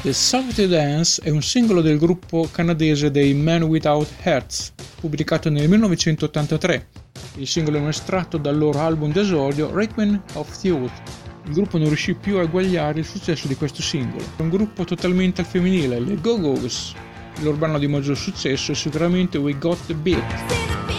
The Saturday Dance è un singolo del gruppo canadese dei Men Without Hearts, pubblicato nel 1983. Il singolo è un estratto dal loro album d'esordio Rhythm of Youth. Il gruppo non riuscì più a eguagliare il successo di questo singolo. È un gruppo totalmente al femminile, le Go-Go's. Il loro brano di maggior successo è sicuramente We Got the Beat.